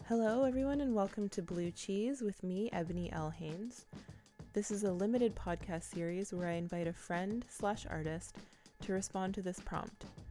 Hello, everyone, and welcome to Blue Cheese with me, Ebony L. Haynes. This is a limited podcast series where I invite a friend/artist to respond to this prompt.